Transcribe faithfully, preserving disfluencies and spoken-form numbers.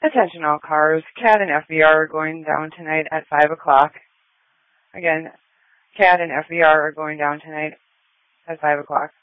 Attention all cars. C A D and F B R are going down tonight at five o'clock. Again, C A D and F B R are going down tonight at five o'clock.